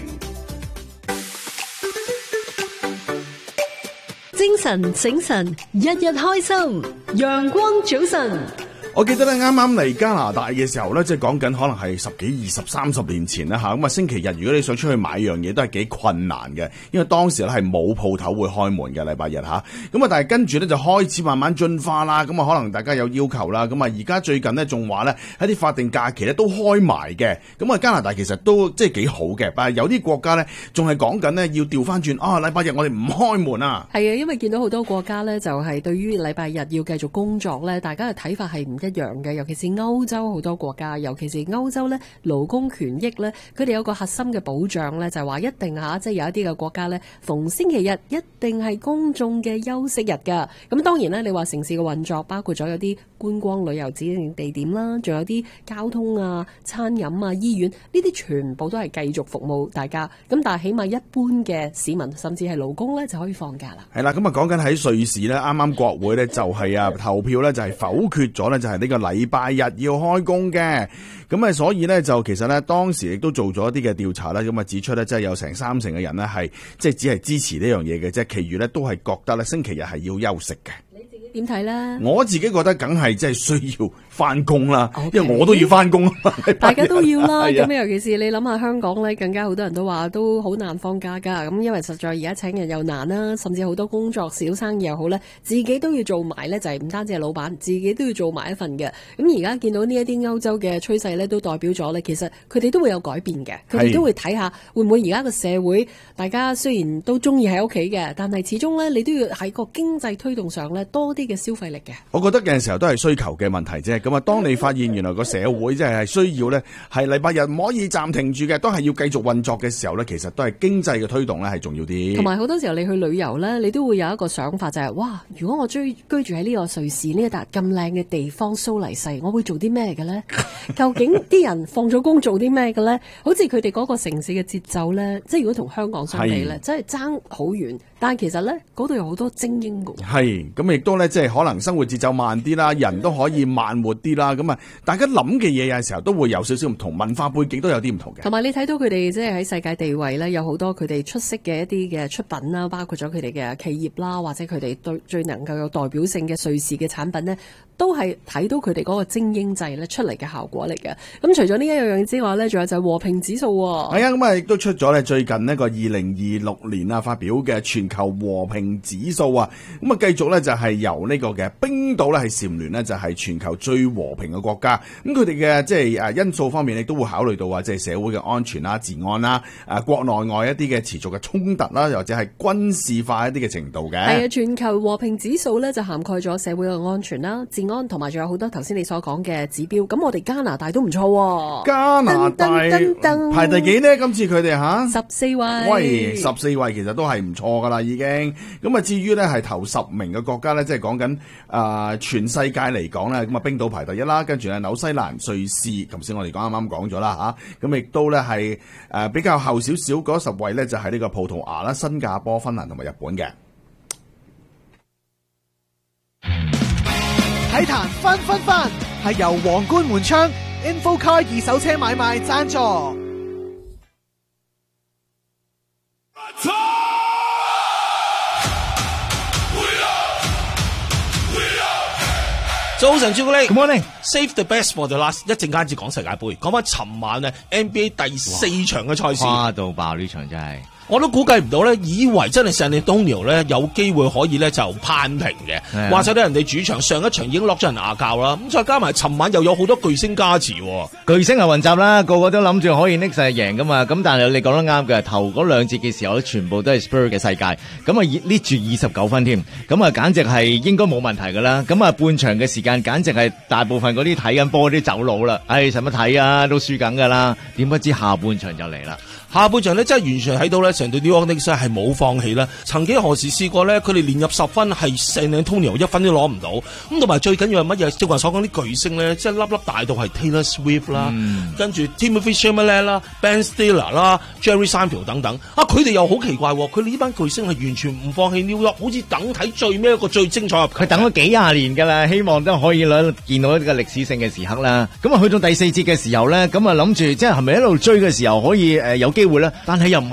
精神醒神，日日開心，陽光早晨。 我記得咧，啱啱嚟加拿大嘅時候咧，即係講緊可能係十幾、二十、三十年前啦吓。咁啊，星期日如果你想出去買樣嘢，都係幾困難嘅，因為當時咧係冇鋪頭會開門嘅禮拜日吓。咁啊，但係跟住咧就開始慢慢進化啦。咁啊，可能大家有要求啦。咁啊，而家最近咧仲話咧喺啲法定假期咧都開埋嘅。咁啊，加拿大其實都即係幾好嘅，但係有啲國家咧仲係講緊咧要調翻轉啊，禮拜日我哋唔開門啊。 係啊，因為見到好多國家咧就係對於禮拜日要繼續工作咧，大家嘅睇法係唔一樣嘅，尤其是歐洲好多國家，尤其是歐洲咧勞工權益咧，佢哋有個核心嘅保障咧，就係話一定嚇，即係有一啲嘅國家咧，逢星期日一定係公眾嘅休息日㗎。咁當然咧，你話城市嘅運作包括咗有啲觀光旅遊指定地點啦，仲有啲交通啊、餐飲啊、醫院呢啲全部都係繼續服務大家。咁但係起碼一般嘅市民甚至係勞工咧就可以放假啦。 係啦，咁啊講緊喺瑞士咧，啱啱國會咧就係啊投票咧就係否決咗咧，就係呢個禮拜日要開工嘅。咁啊，所以咧就其實咧當時亦都做咗一啲嘅調查啦，咁啊指出咧即係有成三成嘅人咧係即係只係支持呢樣嘢嘅啫，其餘咧都係覺得咧星期日係要休息嘅。 點睇咧？ 我自己覺得梗係即係需要翻工啦，okay. 因為我都要翻工啊嘛， 大家都要啦。咁尤其是你諗下香港咧，更加好多人都話都好難放假噶。咁因為實在而家請人又難啦，甚至好多工作小生意又好咧，自己都要做埋咧，就係唔單止係老闆，自己都要做埋一份嘅。咁而家見到呢一啲歐洲嘅趨勢咧，都代表咗咧，其實佢哋都會有改變嘅。佢哋都會睇下會唔會而家個社會，大家雖然都中意喺屋企嘅，但係始終咧，你都要喺個經濟推動上咧多啲嘅消費力嘅。 我覺得有陣時候都係需求嘅問題啫。咁啊，當你發現原來個社會即係需要咧，係禮拜日唔可以暫停住嘅，都係要繼續運作嘅時候咧，其實都係經濟嘅推動咧係重要啲。同埋好多時候你去旅遊咧，你都會有一個想法就係、是，哇！如果我居居住喺呢個瑞士呢一笪咁靚嘅地方蘇黎世，我會做啲咩嘅咧？究竟啲人放咗工做啲咩嘅咧？好似佢哋嗰個城市嘅節奏咧，即係如果同香港相比咧，真係爭好遠。但係其實咧，嗰度有好多精英㗎。 係咁，亦都咧，即係可能生活節奏慢啲啦，人都可以慢活啲啦。咁啊，大家諗嘅嘢有陣時候都會有少少唔同，文化背景都有啲唔同嘅。 同埋你睇到佢哋即係喺世界地位咧，有好多佢哋出色嘅一啲嘅出品啦，包括咗佢哋嘅企業啦，或者佢哋對最能夠有代表性嘅瑞士嘅產品呢，都係睇到佢哋嗰個精英制咧出嚟嘅效果嚟嘅。咁除咗呢一樣嘢之外呢，仲有就係和平指數。 係啊，咁啊亦都出咗咧最近呢個二零二六年啊發表嘅全球和平指數啊，咁啊繼續咧就係由呢個嘅冰島咧係蟬聯呢就係全球最和平嘅國家。咁佢哋嘅即係誒因素方面，亦都會考慮到啊，即係社會嘅安全啦、治安啦、誒國內外一啲嘅持續嘅衝突啦，或者係軍事化一啲嘅程度嘅。 係啊，全球和平指數咧就涵蓋咗社會嘅安全啦、治安同埋仲有好多頭先你所講嘅指標。咁我哋加拿大都唔錯， 加拿大噔噔噔噔排第幾呢？今次佢哋吓十四位， 喂，十四位其實都係唔錯噶啦，已經。咁啊，至於咧係頭十名嘅國家咧，即係講緊啊全世界嚟講咧，咁啊冰島排第一啦，跟住咧紐西蘭、瑞士，頭先我哋講啱啱講咗啦吓，咁亦都咧係誒比較後少少嗰十位咧就係呢個葡萄牙啦、新加坡、芬蘭同埋日本嘅。 體壇分分分係由皇冠門窗 InfoCar 二手車買賣贊助。 早晨，朱古力。Good morning。Save the best for the last。一陣間至講世界盃。講翻尋晚咧 N B A 第四場嘅賽事， 花到爆呢場真係。 我都估計唔到咧，以為真係 San Antonio 咧有機會可以咧就攀平嘅，或者咧人哋主場上一場已經落咗人牙教啦，咁再加埋尋晚又有好多巨星加持， 巨星係雲集啦，個個都諗住可以 Knicks 係贏噶嘛，咁但係你講得啱嘅，頭嗰兩節嘅時候咧，全部都係 Spurs 嘅世界，咁啊捏住二十九分添，咁啊簡直係應該冇問題噶啦，咁啊半場嘅時間簡直係大部分嗰啲睇緊波啲走佬啦，唉使乜睇啊，都輸緊噶啦，點不知下半場就嚟啦。 下半場咧，真係完全睇到咧，成隊 New York Knicks 係冇放棄啦。曾幾何時試過咧，佢哋連入十分係 San Antonio 一分都攞唔到。咁同埋最緊要係乜嘢？正話所講啲巨星咧，即係粒粒大到係 Taylor Swift 啦，嗯、跟住 Timothy Chalamet 啦、Ben Stiller 啦、Jerry Seinfeld 等等。啊，佢哋又好奇怪，佢哋呢班巨星係完全唔放棄 New York， 好似等睇最尾一個最精彩入球。 佢等咗幾廿年㗎啦，希望都可以攞見到一個歷史性嘅時刻啦。咁啊，去到第四節嘅時候咧，咁啊諗住即係係咪一路追嘅時候可以誒有機會咧？但係又唔係喎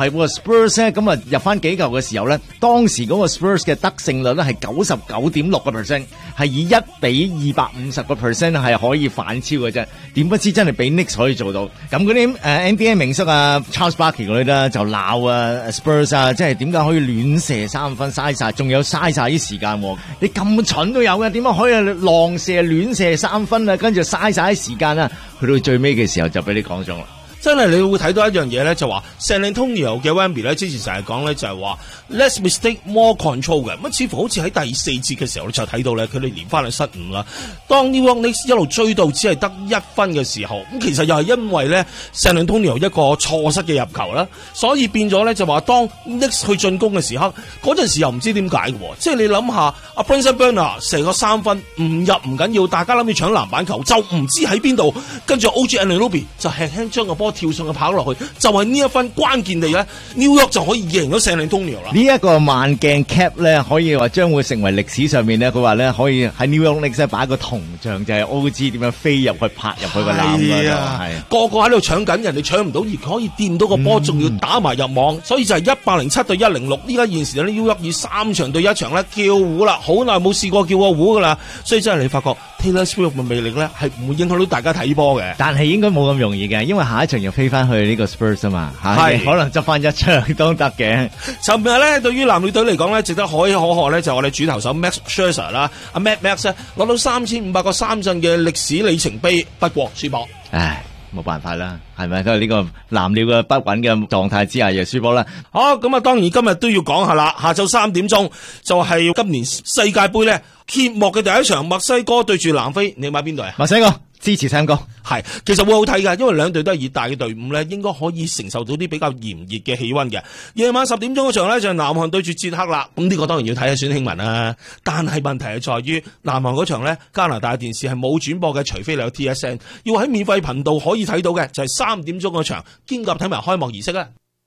Spurs 咧，咁啊入翻幾球嘅時候咧，當時嗰個 Spurs 嘅得勝率咧係九十九點六個 percent， 係以一比二百五十個 percent 係可以反超嘅啫。點不知真係俾 Knicks 可以做到。咁嗰啲誒 N B A 明星啊 Charles Barkley 嗰啲咧就鬧啊 Spurs 啊，即係點解可以亂射三分嘥晒，仲有嘥晒啲時間喎？你咁蠢都有嘅，點解可以浪射亂射三分啊？跟住嘥晒啲時間啊？去到最尾嘅時候就俾你講中啦。 真係你會睇到一樣嘢咧，就話 San Antonio 嘅 Wemby 咧，之前成日講咧就係話 less mistake more control 嘅，咁似乎好似喺第四節嘅時候你就睇到咧，佢哋連翻去失誤啦。當 New York Knicks 一路追到只係得一分嘅時候，咁其實又係因為咧 San Antonio 一個錯失嘅入球啦，所以變咗咧就話當 Knicks 去進攻嘅時刻，嗰陣時又唔知點解嘅，即係你諗下阿 Brunson Burner 射個三分唔入唔緊要，大家諗住搶籃板球就唔知喺邊度，跟住 O G Anunoby 就輕輕將個波跳上去跑落去，就係呢一分關鍵地咧 ，New York 就可以贏咗 San Antonio 啦。 呢一個慢鏡 cap 咧，可以話將會成為歷史上面咧，佢話咧可以喺 New York Knicks 擺一個銅像，就係 O G 點樣飛入去拍入去個籃嗰度，係個個喺度搶緊，人哋搶唔到，而可以掂到個波，仲、嗯、要打埋入網，所以就係一百零七對一零六。依家現時咧 New York 以三場對一場咧叫胡啦，好耐冇試過叫過胡噶啦，所以真係你發覺 Taylor Swift 嘅魅力咧係唔會影響到大家睇波嘅，但係應該冇咁容易嘅，因為下一場又飛翻去呢個 Spurs 啊嘛，係可能執翻一場都得嘅。尋日咧，對於男女隊嚟講咧，值得可喜可賀咧，就我哋主投手 Max Scherzer 啦，阿 Matt Max 咧攞到三千五百個三振嘅歷史里程碑，不過輸波。 唉，冇辦法啦，係咪都係呢個藍鳥嘅不穩嘅狀態之下，又輸波啦。 好，咁啊，當然今日都要講下啦。下晝三點鐘就係今年世界盃咧揭幕嘅第一場，墨西哥對住南非，你買邊隊啊？ 墨西哥。支持三哥係，其實會好睇㗎，因為兩隊都係熱帶嘅隊伍咧，應該可以承受到啲比較炎熱嘅氣溫嘅。夜晚十點鐘嗰場咧就係南韓對住捷克啦，咁呢個當然要睇下孫興文啦。但係問題係在於南韓嗰場咧，加拿大電視係冇轉播嘅，除非你有 T S N， 要喺免費頻道可以睇到嘅就係三點鐘嗰場，兼夾睇埋開幕儀式啦。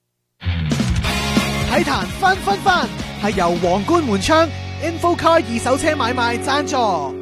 體壇分分分係由皇冠門窗 InfoCar 二手車買賣贊助。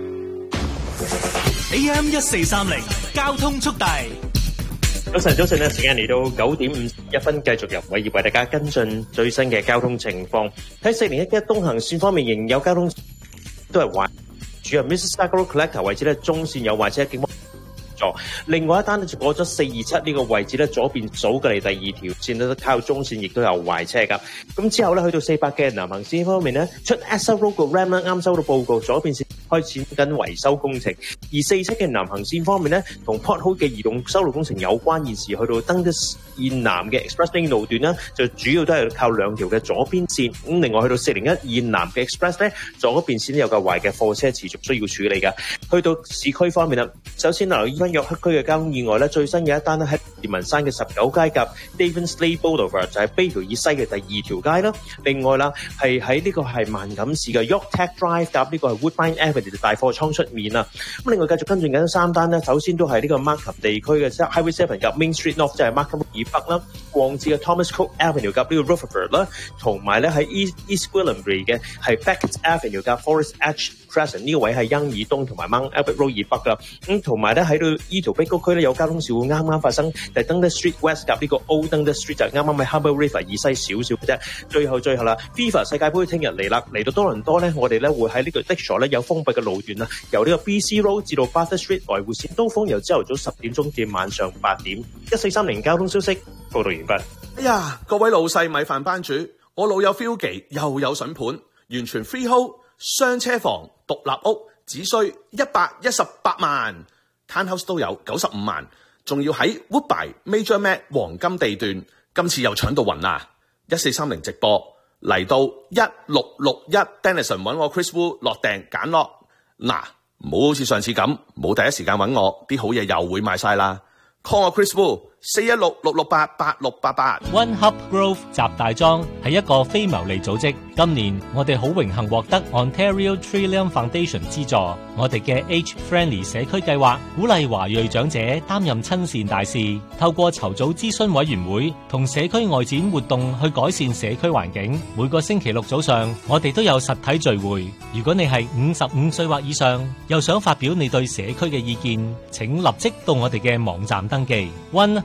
A M 一四三零交通速遞。 早晨，早晨咧，時間嚟到九點五十一分，繼續由偉業為大家跟進最新嘅交通情況。喺四零一一東行線方面，仍有交通都係壞，主要 Mississauga Road Collector 位置咧，中線有壞車警方。另外一單咧就過咗四二七呢個位置咧，左邊數過嚟第二條線咧，靠中線亦都有壞車噶。咁之後咧去到四百嘅南行線方面咧，出 S Road 個 Ram 咧啱收到報告，左邊線開始緊維修工程。而四七嘅南行線方面咧，同 Port Hope 嘅移動修路工程有關，現時去到 Dundas 以南嘅 Express Lane 路段咧，就主要都係靠兩條嘅左邊線。咁另外去到四零一以南嘅 Express 咧，左邊線都有個壞嘅貨車持續需要處理噶。去到市區方面啦，首先留意翻約克區嘅交通意外咧，最新嘅一單咧喺連文山嘅十九街夾 Davis Lane Boulevard 就係卑橋以西嘅第二條街啦。另外啦，係喺呢個係萬錦市嘅 York Tech Drive 夾呢個係 Woodbine Avenue 大貨倉出面啊。咁另外繼續跟進緊三單咧，首先都係呢個 Markham 地區嘅 Highway Seven 夾 Main Street North 就係 Markham 以北啦，旺志嘅 Thomas Cook Avenue 夾呢個 Rutherford 啦，同埋咧喺 East East Gwillimbury 嘅係 Beckett Avenue 夾 Forest Edge Crescent 呢個位係欣爾東同埋 Mount Albert Road 以北噶。咁同埋咧喺到依條碧谷區咧有交通事故啱啱發生，就係 Dundas Street West 夾呢個 Old Dundas Street 就啱啱喺 Harbour River 以西少少嘅啫。最後最後啦 ，FIFA 世界盃聽日嚟啦，嚟到多倫多咧，我哋咧會喺呢個 Lakeshore 咧有封閉嘅路段啊，由呢個 B C Road 至到 Bathurst Street 來回線都封，由朝頭早十點鐘至晚上八點。一四三零交通消息報道完畢。 哎呀，各位老細米飯班主，我老友 Philgy 又有筍盤，完全 freehold 雙車房獨立屋，只需一百一十八萬 ，Townhouse 都有九十五萬，仲要喺 Woodbine Major Mac 黃金地段，今次又搶到暈啦！一四三零直播嚟到一六六一 Denison 揾我 Chris Wu 落訂揀落，嗱，唔好好似上次咁冇第一時間揾我，啲好嘢又會賣晒啦。call 我 Chris Wu 四一六六六八八六八八。 One Hub Grove 集大莊係一個非牟利組織，今年我哋好榮幸獲得 Ontario Trillium Foundation 資助，我哋嘅 Age Friendly 社區計劃鼓勵華裔長者擔任親善大使，透過籌組諮詢委員會同社區外展活動去改善社區環境。每個星期六早上，我哋都有實體聚會。如果你係五十五歲或以上，又想發表你對社區嘅意見，請立即到我哋嘅網站登記 one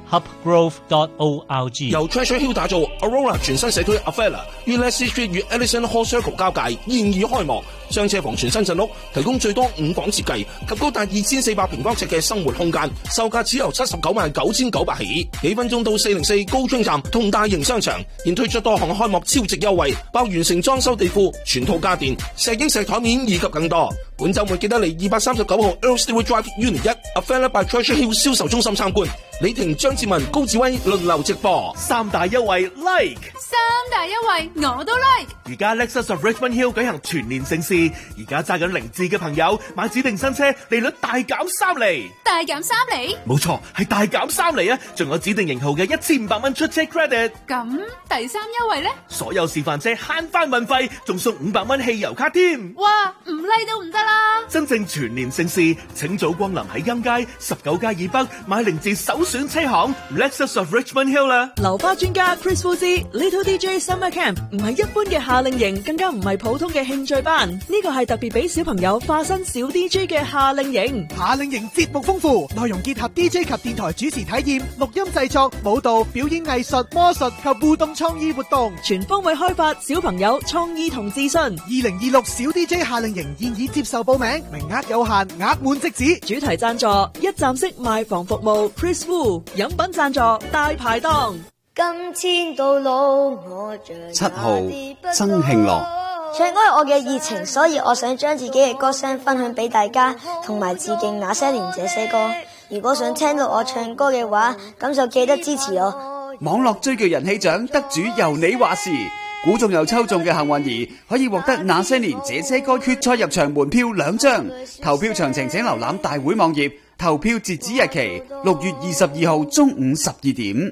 hubgrove dot org。 由 Treasure Hill 打造 Aurora 全新社區 Avella 於 Leslie Street 與 Ellison Hall Circle 交界現已開幕，雙車房全新陣屋，提供最多五房設計及高達二千四百平方尺嘅生活空間，售價只由七十九萬九千九百起，幾分鐘到四零四高中站同大型商場，現推出多項開幕超值優惠，包完成裝修地庫、全套家電、石英石台面以及更多。本週末記得嚟二百三十九號 Earl Stewart Drive Unit 一 Avella by Treasure Hill 銷售中心參觀。李婷、張志文、高志威輪流直播， 三大優惠 like， 三大優惠我都 like。 而家 Lexus of Richmond Hill 舉行全年盛事，而家揸緊零智嘅朋友買指定新車利率大減三厘， 大減三厘？ 冇錯，係大減三厘啊！仲有指定型號嘅一千五百蚊出車 credit。 咁第三優惠呢？ 所有示範車慳翻運費，仲送五百蚊汽油卡添。 哇，唔 like 都唔得啦！ 真正全年盛事，請早光臨喺欽街十九街以北買零智首選車行 Lexus of Richmond Hill 啦。 流花專家 Chris Fu 之 Little D J Summer Camp 唔係一般嘅夏令營，更加唔係普通嘅興趣班，呢個係特別俾小朋友化身小 D J 嘅夏令營。 夏令營節目豐富，內容結合 D J 及電台主持體驗、錄音製作、舞蹈、表演藝術、魔術及互動創意活動， 全方位開發小朋友創意同自信。 二零二六小 D J 夏令營現已接受報名，名額有限，額滿即止。 主題贊助一站式賣房服務 Chris Wu， 飲品贊助大排檔。 今天到老我七號曾慶樂， 唱歌係我嘅熱情，所以我想將自己嘅歌聲分享俾大家，同埋致敬那些年這些歌。如果想聽到我唱歌嘅話，咁就記得支持我。 網絡追劇人氣獎得主由你話事，估中又抽中嘅幸運兒可以獲得那些年這些歌決賽入場門票兩張。投票詳情請瀏覽大會網頁，投票截止日期六月二十二號中午十二點。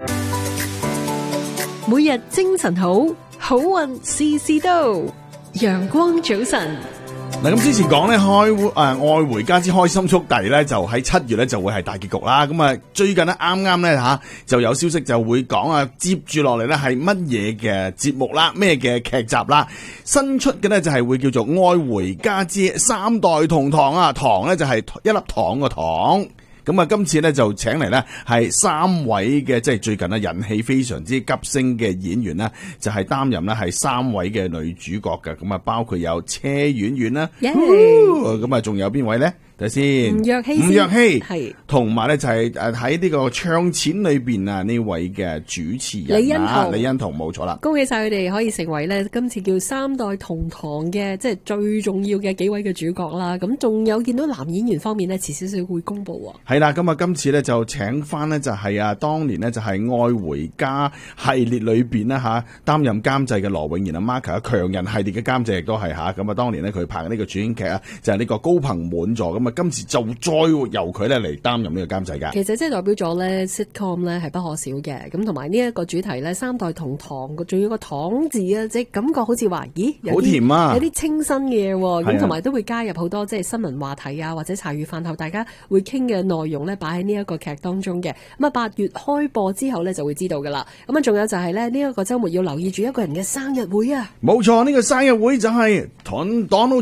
每日精神好，好運事事到，陽光早晨。 嗱，咁之前講咧開誒愛回家之開心速遞咧，就喺七月咧就會係大結局啦。咁啊，最近咧啱啱咧吓就有消息就會講啊，接住落嚟咧係乜嘢嘅節目啦，咩嘅劇集啦，新出嘅咧就係會叫做愛回家之三代同堂啊，堂咧就係一粒糖個糖。咁啊，今次咧就請嚟咧係三位嘅即係最近啊人氣非常之急升嘅演員啦，就係擔任咧係三位嘅女主角嘅。咁啊，包括有車婉婉啦，咁啊仲有邊位咧？睇先， 吳若希， 吳若希係， 同埋咧就係誒喺呢個唱錢裏邊啊呢位嘅主持人李欣彤， 李欣彤冇錯啦。 恭喜晒佢哋可以成為咧今次叫三代同堂嘅即係最重要嘅幾位嘅主角啦。咁仲有見到男演員方面咧，遲少少會公布喎。 係啦，咁啊今次咧就請翻呢，就係啊當年呢，就係愛回家系列裏邊呢，吓擔任監製嘅羅永賢啊 Mark 強人系列嘅監製亦都係吓。咁啊當年呢，佢拍嘅呢個主演劇啊就係呢個高朋滿座咁。今次就再由佢咧嚟擔任呢個監製噶。 其實即係代表咗咧 sitcom 咧係不可少嘅，咁同埋呢一個主題咧三代同堂，仲要個堂字啊，即係感覺好似話，咦， 好甜啊， 有啲清新嘅嘢，咁同埋都會加入好多即係新聞話題啊，或者茶餘飯後大家會傾嘅內容咧，擺喺呢一個劇當中嘅。咁啊八月開播之後咧就會知道噶啦。咁啊仲有就係咧呢一個週末要留意住一個人嘅生日會啊。 冇錯，呢個生日會就係 Donald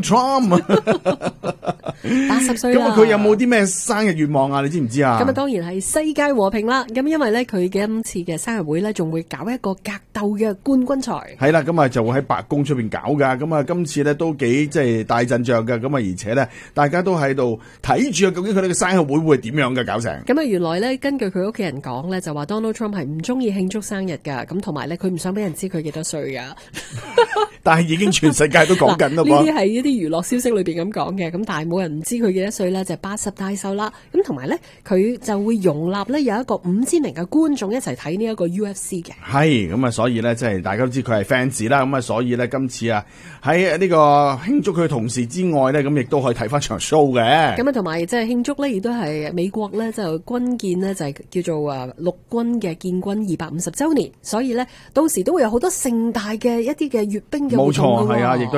Trump 八十歲啦。 咁佢有冇啲咩生日願望啊？你知唔知啊？ 咁啊，當然係世界和平啦。咁因為咧，佢今次嘅生日會咧，仲會搞一個格鬥嘅冠軍賽。 係啦，咁啊就會喺白宮出邊搞噶。咁啊，今次咧都幾即係大陣仗噶。咁啊，而且咧，大家都喺度睇住啊，究竟佢哋嘅生日會會點樣嘅搞成？ 咁啊，原來咧，根據佢屋企人講咧，就話 Donald Trump 係唔中意慶祝生日噶。咁同埋咧，佢唔想俾人知佢幾多歲噶。 但係已經全世界都講緊啦。 呢啲係一啲娛樂消息裏邊咁講嘅。咁但係冇人唔知佢幾多歲咧，就八十大壽啦。咁同埋咧，佢就會容納咧有一個五千名嘅觀眾一齊睇呢一個 U F C 嘅。 係咁啊，所以咧即係大家都知佢係 fans 啦。咁啊，所以咧今次啊喺呢個慶祝佢同事之外咧，咁亦都可以睇翻場 show 嘅。 咁啊，同埋即係慶祝咧，亦都係美國咧就軍建呢，就係叫做啊陸軍嘅建軍二百五十週年。所以咧到時都會有好多盛大嘅一啲嘅閱兵嘅活動。 冇錯，係啊，亦都有國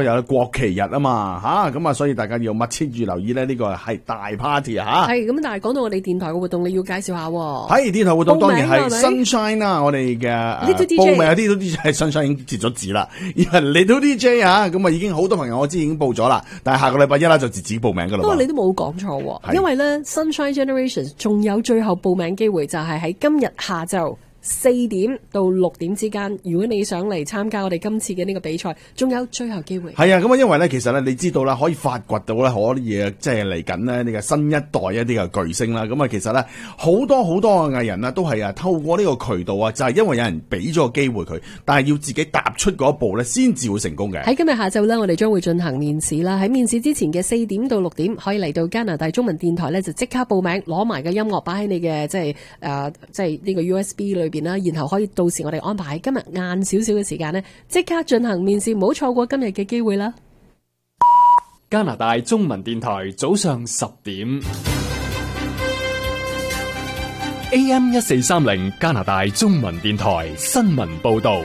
國旗日啊嘛，吓咁啊，所以大家要密切注留意咧，呢個係大 party 啊吓。 係咁，但係講到我哋電台嘅活動，你要介紹下喎。 係電台活動當然係報 Sunshine 啦，我哋嘅 Little D J 報名有啲 Little D J 係 Sunshine 已經截咗字啦，而係 Little D J 啊，咁啊已經好多朋友我知已經報咗啦，但係下個禮拜一啦就截止報名噶啦。 不過你都冇講錯喎，因為咧 Sunshine Generations 仲有最後報名機會，就係喺今日下晝四點到六點之間，如果你想嚟參加我哋今次嘅呢個比賽，仲有最後機會。 係啊，咁啊，因為咧，其實咧，你知道啦，可以發掘到咧，可以即係嚟緊咧呢個新一代一啲嘅巨星啦。咁啊，其實咧好多好多嘅藝人啊，都係啊透過呢個渠道啊，就係因為有人俾咗個機會佢，但係要自己踏出嗰一步咧，先至會成功嘅。 喺今日下晝咧，我哋將會進行面試啦。喺面試之前嘅四點到六點，可以嚟到加拿大中文電台咧，就即刻報名，攞埋個音樂擺喺你嘅即係誒即係呢個 U S B 裏邊啦，然後可以到時我哋安排喺今日晏少少嘅時間呢，即刻進行面試，唔好錯過今日嘅機會啦！ 加拿大中文電台早上十點 A M 一四三零加拿大中文電台新聞報道。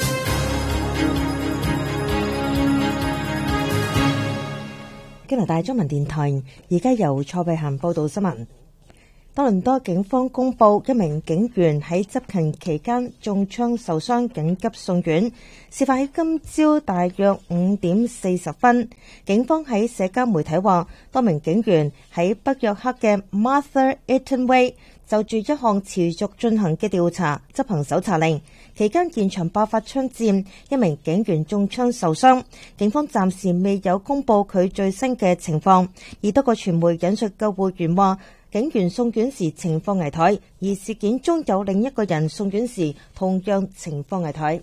加拿大中文電台而家由蔡慧嫻報道新聞。多倫多警方公布一名警員喺執勤期間中槍受傷，緊急送院。事發喺今朝大約五點四十分。警方喺社交媒體話，多名警員喺北約克嘅 Martha Eaton Way 就住一項持續進行嘅調查執行搜查令，期間現場爆發槍戰，一名警員中槍受傷。警方暫時未有公布佢最新嘅情況，而多個傳媒引述救護員話，警員送院時情況危殆，而事件中有另一個人送院時同樣情況危殆。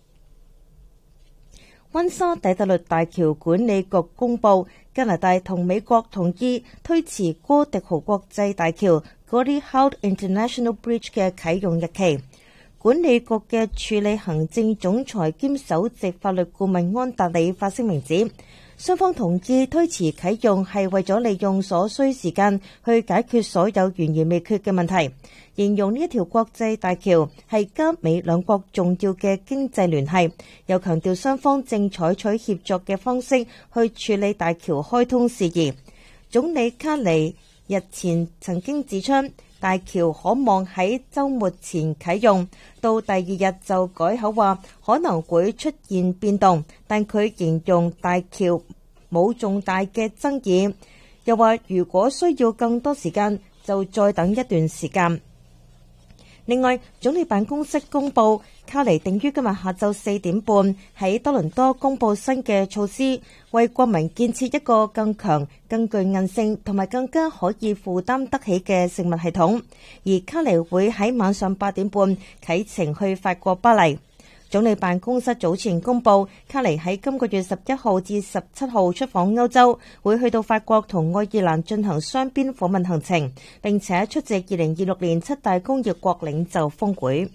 溫莎底特律大橋管理局公布，加拿大同美國同意推遲哥迪豪國際大橋 Gordie Howe International Bridge 嘅啟用日期。管理局嘅處理行政總裁兼首席法律顧問安達里發聲明指，雙方同意推遲啟用係為咗利用所需時間去解決所有懸而未決嘅問題，形容呢一條國際大橋係加美兩國重要嘅經濟聯繫，又強調雙方正採取協作嘅方式去處理大橋開通事宜。總理卡尼日前曾經指出，大橋可望喺週末前啟用，到第二日就改口話可能會出現變動，但佢形容大橋冇重大嘅爭議，又話如果需要更多時間，就再等一段時間。另外，總理辦公室公布，卡尼定於今日下晝四點半喺多倫多公布新嘅措施，為國民建設一個更強、更具韌性同埋更加可以負擔得起嘅食物系統。而卡尼會喺晚上八點半啟程去法國巴黎。總理辦公室早前公布，卡尼喺今個月十一號至十七號出訪歐洲，會去到法國同愛爾蘭進行雙邊訪問行程，並且出席二零二六年七大工業國領袖峰會。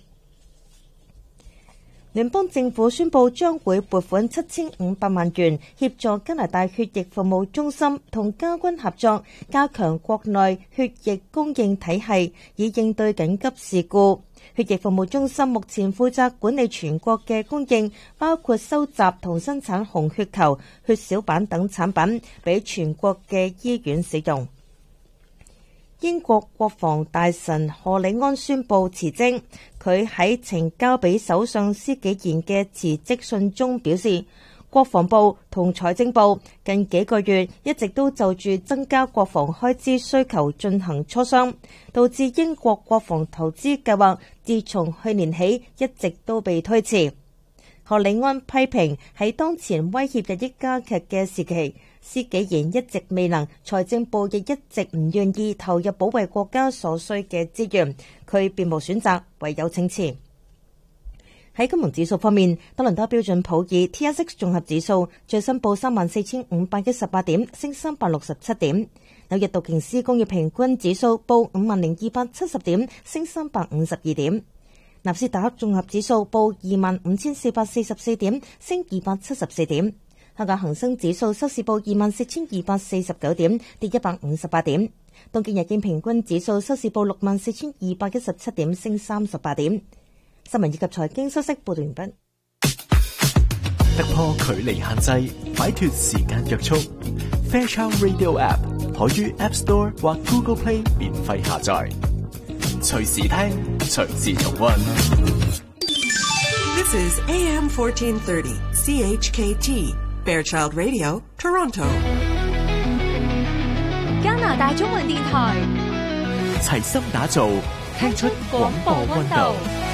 聯邦政府宣布將會撥款七千五百萬元協助加拿大血液服務中心同加軍合作，加強國內血液供應體系，以應對緊急事故。血液服務中心目前負責管理全國嘅供應，包括收集同生產紅血球、血小板等產品，俾全國嘅醫院使用。英國國防大臣賀里安宣布辭職，佢喺呈交俾首相施紀賢嘅辭職信中表示，國防部同財政部近幾個月一直都就住增加國防開支需求進行磋商，導致英國國防投資計劃自從去年起一直都被推遲。賀里安批評喺當前威脅日益加劇嘅時期，施紀賢一直未能，財政部亦一直唔願意投入保衛國家所需嘅資源，佢別無選擇，唯有請辭。喺金融指數方面，多倫多標準普爾 T S X 綜合指數最新報三萬四千五百一十八點，升三百六十七點；紐約道瓊斯工業平均指數報五萬零二百七十點，升三百五十二點；納斯達克綜合指數報二萬五千四百四十四點，升二百七十四點；香港恒生指數收市報二萬四千二百四十九點，跌一百五十八點；東京日經平均指數收市報六萬四千二百一十七點，升三十八點。新聞以及財經消息報道完畢。 突破距離限制，擺脫時間約束。Fairchild Radio App 可於 App Store 或 Google Play 免費下載，隨時聽，隨時重溫。 This is A M fourteen thirty C H K T Fairchild Radio Toronto。 加拿大中文電台齊心打造，聽出廣播溫度。